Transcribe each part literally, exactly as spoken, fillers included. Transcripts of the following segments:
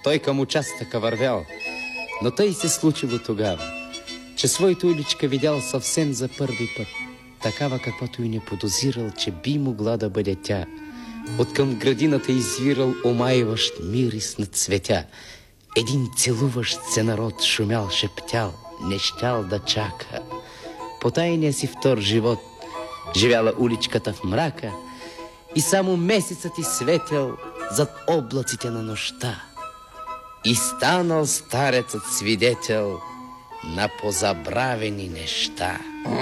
Той към участъка вървял, но тъй се случило тогава, че своята уличка видял съвсем за първи път, такава каквато и не подозирал, че би могла да бъде тя. Откъм градината извирал омайващ мирис на цветя. Един целуващ се народ шумял, шептял, не щял да чака. По тайния си втор живот живяла уличката в мрака и само месецът изсветял зад облаците на нощта. И станал старецът свидетел на позабравени неща.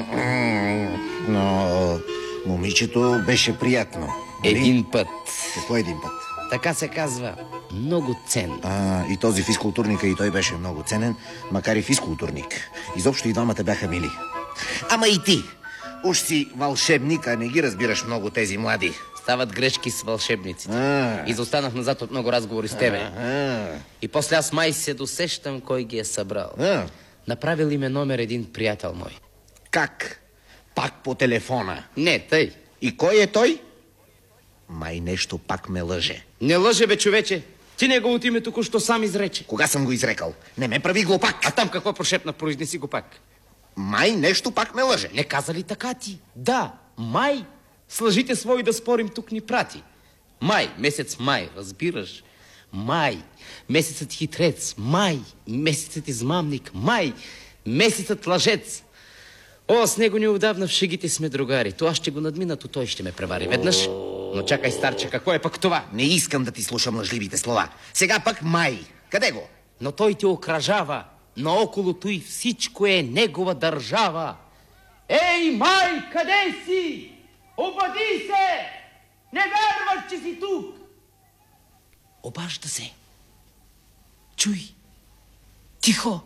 Но момичето беше приятно. Един път. Какво един път? Така се казва, много ценно. А, и този физкултурника, и той беше много ценен, макар и физкултурник. Изобщо и двамата бяха мили. Ама и ти! Уж си вълшебник, а не ги разбираш много тези млади. Стават грешки с вълшебниците. А. Изостанах назад от много разговори с тебе. А. И после аз май се досещам кой ги е събрал. А. Направил им е номер един приятел мой. Как? Пак по телефона? Не, тъй. И кой е той? Май нещо пак ме лъже. Не лъже, бе, човече. Ти неговото име току-що сам изрече. Кога съм го изрекал? Не ме прави глупак. А там какво прошепна? Произнеси го пак. Май нещо пак ме лъже. Не каза ли така ти? Да, май. С лъжите свои да спорим тук ни прати. Май, месец май, разбираш? Май, месецът хитрец. Май, месецът измамник. Май, месецът лъжец. О, с него неотдавна в шегите сме другари. Това ще го надмина, то той ще ме превари веднъж. Но чакай, старче, какво е пък това? Не искам да ти слушам лъжливите слова. Сега пък май. Къде го? Но той те окражава. Наоколото и всичко е негова държава. Ей, май, къде си? Обади се! Не вярваш, че си тук! Обажда се. Чуй. Тихо.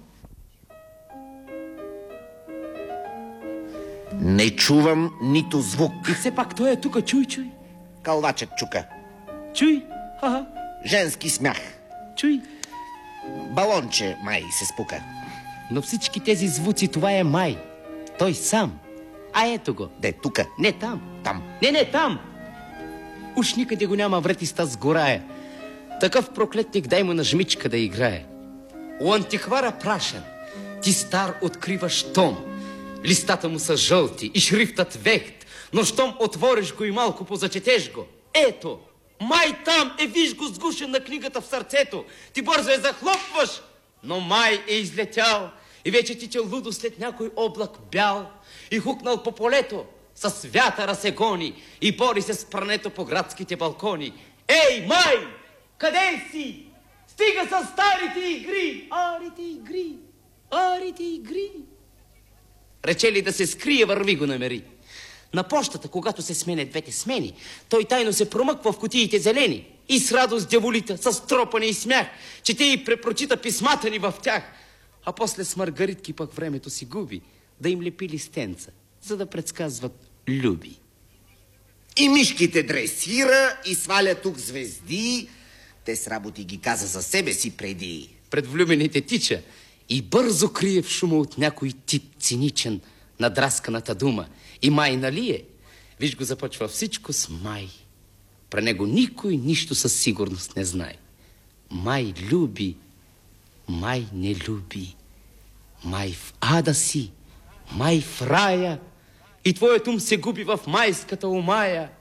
Не чувам нито звук. И все пак той е тука. Чуй, чуй. Калвачът чука. Чуй. Ха-ха. Женски смях. Чуй. Балонче май се спука. Но всички тези звуци, това е май. Той сам. А ето го. Де, тука? Не там. Там. Не, не, там. Уж никъде го няма вретиста с горая. Такъв проклетник дай му на жмичка да играе. У антиквара прашен, ти стар откриваш том. Листата му са жълти и шрифтът вехт, но щом отвориш го и малко позачетеш го. Ето, май там е, виж го сгушен на книгата в сърцето. Ти бързо я захлопваш, но май е излетял и вече тича лудо след някой облак бял и хукнал по полето. С вятъра се гони и бори се с прането по градските балкони. Ей, май! Къде си? Стига с старите игри! Арите игри! Арите игри! Рече ли да се скрие, върви го намери. На пощата, когато се смене двете смени, той тайно се промъква в кутиите зелени и с радост дяволита, с тропане и смях, чете и препрочита писмата ни в тях. А после с маргаритки пък времето си губи, да им лепи листенца, за да предсказват люби. И мишките дресира и сваля тук звезди. Те с работи ги каза за себе си преди. Пред влюбените тича и бързо крие в шума от някой тип циничен на драсканата дума. И май нали е? Виж го, започва всичко с май. Про него никой нищо със сигурност не знае. Май люби, май не люби. Май в ада си, май в рая. И твоят ум се губи в майската омая.